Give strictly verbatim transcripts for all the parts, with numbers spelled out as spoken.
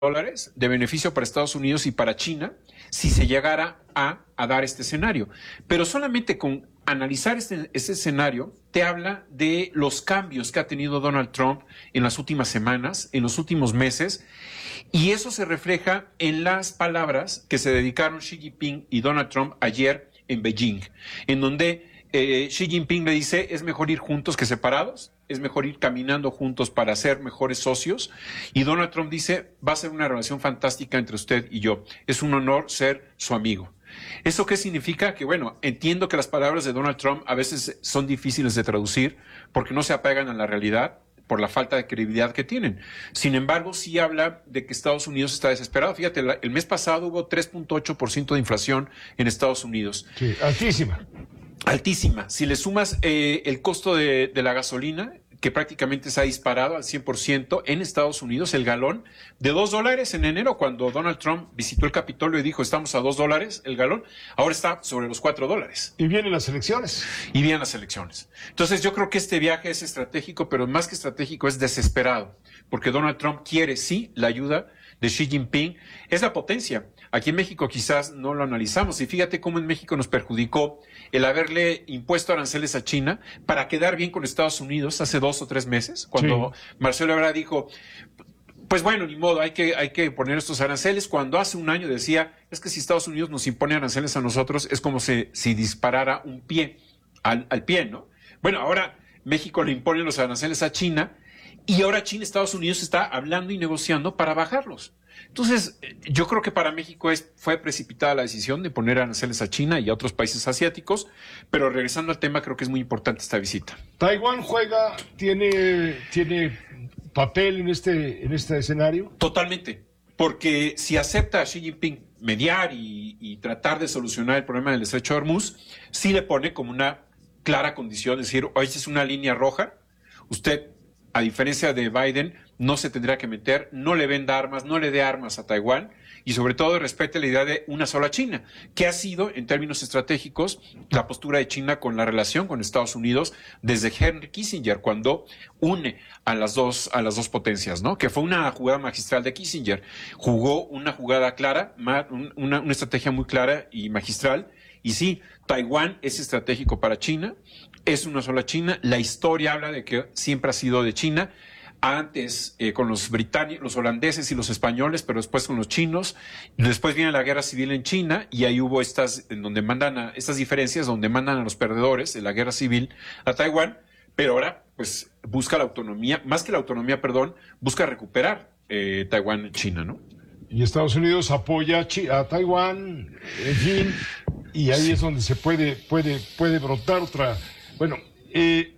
dólares de beneficio para Estados Unidos y para China si se llegara a, a dar este escenario. Pero solamente con analizar este, este escenario te habla de los cambios que ha tenido Donald Trump en las últimas semanas, en los últimos meses, y eso se refleja en las palabras que se dedicaron Xi Jinping y Donald Trump ayer en Beijing, en donde eh, Xi Jinping le dice, es mejor ir juntos que separados, es mejor ir caminando juntos para ser mejores socios, y Donald Trump dice, va a ser una relación fantástica entre usted y yo, es un honor ser su amigo. ¿Eso qué significa? Que bueno, entiendo que las palabras de Donald Trump a veces son difíciles de traducir porque no se apegan a la realidad por la falta de credibilidad que tienen. Sin embargo, sí habla de que Estados Unidos está desesperado. Fíjate, la, el mes pasado hubo tres punto ocho por ciento de inflación en Estados Unidos. Sí, altísima. Altísima. Si le sumas eh, el costo de, de la gasolina, que prácticamente se ha disparado al cien por ciento en Estados Unidos, el galón de dos dólares en enero, cuando Donald Trump visitó el Capitolio y dijo, estamos a dos dólares el galón, ahora está sobre los cuatro dólares. Y vienen las elecciones. Y vienen las elecciones. Entonces yo creo que este viaje es estratégico, pero más que estratégico es desesperado, porque Donald Trump quiere, sí, la ayuda de Xi Jinping, es la potencia. Aquí en México quizás no lo analizamos, y fíjate cómo en México nos perjudicó el haberle impuesto aranceles a China para quedar bien con Estados Unidos hace dos o tres meses, cuando sí. Marcelo Ebrard dijo, pues bueno, ni modo, hay que, hay que poner estos aranceles, cuando hace un año decía, es que si Estados Unidos nos impone aranceles a nosotros, es como si, si disparara un pie al, al pie, ¿no? Bueno, ahora México le impone los aranceles a China, y ahora China y Estados Unidos está hablando y negociando para bajarlos. Entonces, yo creo que para México es, fue precipitada la decisión de poner aranceles a China y a otros países asiáticos, pero regresando al tema, creo que es muy importante esta visita. ¿Taiwán juega, tiene, tiene papel en este, en este escenario? Totalmente, porque si acepta a Xi Jinping mediar y, y tratar de solucionar el problema del estrecho de Hormuz, sí le pone como una clara condición, es decir, hoy es una línea roja, usted, a diferencia de Biden, no se tendrá que meter, no le venda armas, no le dé armas a Taiwán y sobre todo respete la idea de una sola China, que ha sido, en términos estratégicos, la postura de China con la relación con Estados Unidos desde Henry Kissinger, cuando une a las dos, a las dos potencias, ¿no? Que fue una jugada magistral de Kissinger. Jugó una jugada clara, una, una estrategia muy clara y magistral. Y sí, Taiwán es estratégico para China, es una sola China. La historia habla de que siempre ha sido de China. Antes eh, con los británicos, los holandeses y los españoles, pero después con los chinos. Después viene la guerra civil en China y ahí hubo estas, en donde mandan a, estas diferencias, donde mandan a los perdedores de la guerra civil a Taiwán, pero ahora pues busca la autonomía, más que la autonomía, perdón, busca recuperar eh, Taiwán en China, ¿no? Y Estados Unidos apoya a, Chi- a Taiwán, en fin, y ahí sí. Es donde se puede, puede, puede brotar otra. Bueno, eh,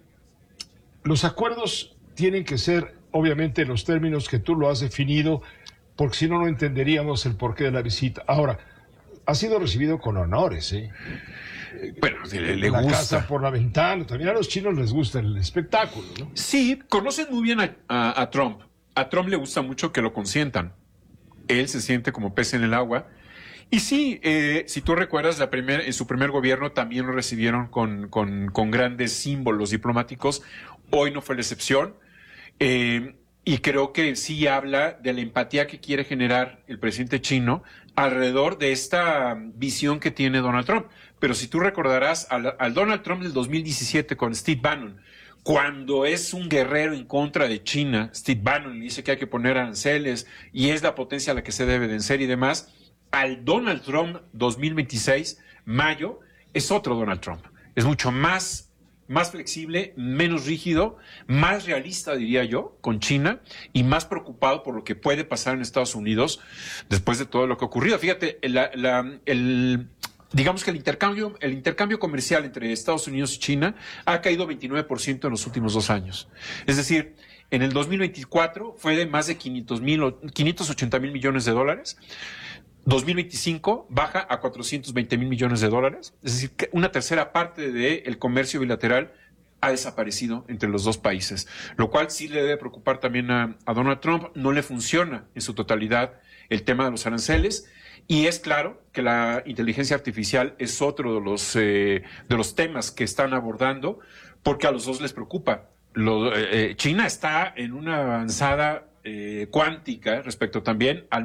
los acuerdos tienen que ser, obviamente, en los términos que tú lo has definido, porque si no, no entenderíamos el porqué de la visita. Ahora, ha sido recibido con honores, ¿eh? Bueno, le, le la gusta. Casa por la ventana. También a los chinos les gusta el espectáculo, ¿no? Sí, conocen muy bien a, a, a Trump. A Trump le gusta mucho que lo consientan. Él se siente como pez en el agua. Y sí, eh, si tú recuerdas, la primer, en su primer gobierno también lo recibieron con, con, con grandes símbolos diplomáticos. Hoy no fue la excepción. Eh, y creo que sí habla de la empatía que quiere generar el presidente chino alrededor de esta visión que tiene Donald Trump. Pero si tú recordarás al, al Donald Trump del dos mil diecisiete con Steve Bannon, cuando es un guerrero en contra de China, Steve Bannon le dice que hay que poner aranceles y es la potencia a la que se debe vencer y demás, al Donald Trump dos mil veintiséis, mayo, es otro Donald Trump. Es mucho más más flexible, menos rígido, más realista, diría yo, con China y más preocupado por lo que puede pasar en Estados Unidos después de todo lo que ha ocurrido. Fíjate, la, la, el, digamos que el intercambio, el intercambio comercial entre Estados Unidos y China ha caído veintinueve por ciento en los últimos dos años. Es decir, en el dos mil veinticuatro fue de más de quinientos ochenta mil millones de dólares. dos mil veinticinco baja a cuatrocientos veinte mil millones de dólares, es decir, que una tercera parte del comercio bilateral ha desaparecido entre los dos países, lo cual sí le debe preocupar también a, a Donald Trump. No le funciona en su totalidad el tema de los aranceles y es claro que la inteligencia artificial es otro de los, eh, de los temas que están abordando porque a los dos les preocupa. Lo, eh, China está en una avanzada eh, cuántica respecto también al